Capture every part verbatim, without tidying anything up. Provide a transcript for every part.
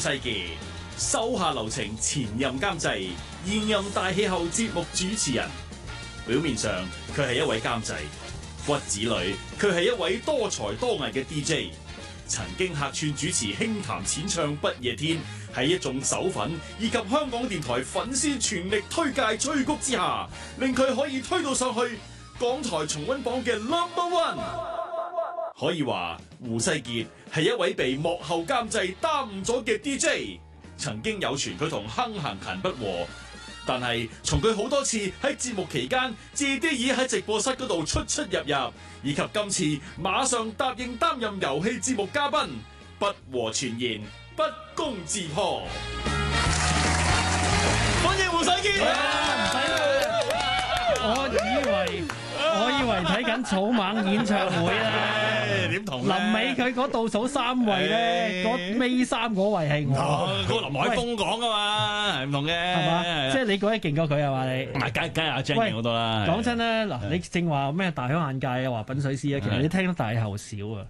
世傑，手下留情前任監製，現任大氣候節目主持人。表面上佢係一位監製，骨子裏佢係一位多才多藝嘅 D J。曾經客串主持輕談淺唱不夜天，喺一眾手粉以及香港電台粉絲全力推介催谷之下，令佢可以推到上去港台重溫榜嘅 number one。可以話胡世傑係一位被幕後監製耽誤咗嘅 D J。曾經有傳佢同亨行勤不和，但係從佢好多次喺節目期間借啲耳喺直播室嗰度出出入入，以及今次馬上答應擔任遊戲節目嘉賓，不和傳言，不攻自破。歡迎胡世傑。 唔使我以為我以為睇緊草蜢演唱會咧， 點同咧？ 臨尾佢嗰倒數三位咧，嗰尾三嗰位係我。 嗰個林海峰講噶嘛，係唔同嘅， 係嘛？即係你嗰啲勁過佢係嘛？你唔係梗梗係阿 Jane 勁好多啦。 講真咧，嗱，你正話咩大開眼界啊，話品水師啊，其實你聽得大後少啊。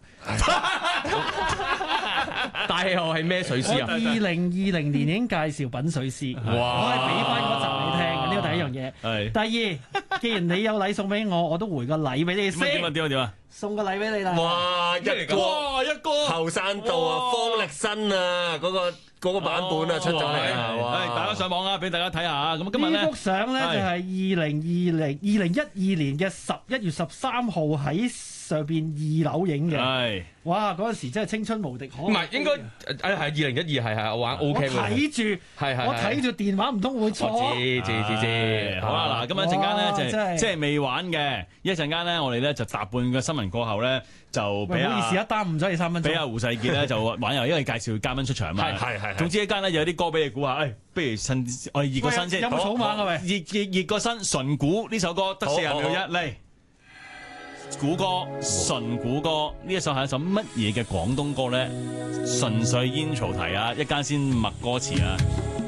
大氣候係咩水師啊？ 二零二零年已經介紹品水師， 哇我係俾翻嗰集你聽嘅，呢個第一樣嘢。 係。 第二，既然你有禮送俾我，我都回個禮俾你先。 點啊點啊點啊！ 送個禮俾你啦。 哇！一個哇一個後生到啊，方力申啊，嗰個嗰個版本啊出咗嚟啊！哇！ 係大家上網啊，俾大家睇下啊！咁今日咧呢幅相咧就係二零二零二零一二年嘅十一月十三號喺上邊二樓影嘅。 係。 哇！嗰陣時真係青春無敵可。 唔係應該誒係二零一二係係我玩 O K 我睇住係係我睇住電話唔通會錯。 我知知知知。 好啦，嗱，咁一陣間咧就哇真係係即係未玩嘅，一陣間咧我哋咧就搭半個新聞過後咧就俾喂，唔好意思啊， 阿耽誤咗你三分鐘。 俾阿胡世傑咧就玩遊戲，因為介紹嘉賓出場嘛。 係係係係總之一間咧有啲歌俾你估下，誒，不如趁我哋熱個身先。 有冇草蜢啊？喂， 熱熱熱個身，純估呢首歌得四十秒一嚟。估歌，純估歌，呢一首係一首乜嘢嘅廣東歌咧？純粹煙草題啊！一間先默歌詞啊！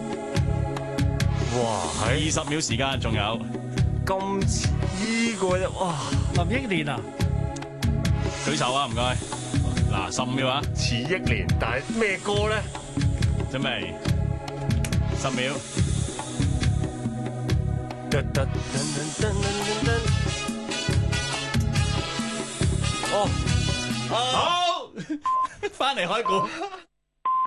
哇！ 二十秒時間，仲有咁似依個啫，哇！ 林憶蓮啊， 舉手啊！唔該。嗱，十五秒啊！ 似憶蓮，但係咩歌咧？ 準備十秒。 哦， 好，翻嚟開估。